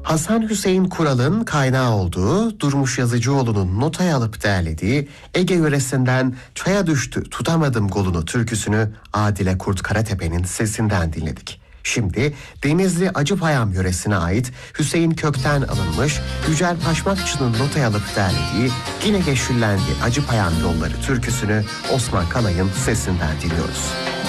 Hasan Hüseyin Kural'ın kaynağı olduğu, Durmuş Yazıcıoğlu'nun notaya alıp derlediği Ege yöresinden Çaya Düştü Tutamadım Golunu türküsünü Adile Kurt Karatepe'nin sesinden dinledik. Şimdi Denizli Acıpayam yöresine ait Hüseyin Kök'ten alınmış Yücel Paşmakçı'nın notaya alıp derlediği Yine Geçüllendi Acıpayam Yolları türküsünü Osman Kalay'ın sesinden dinliyoruz.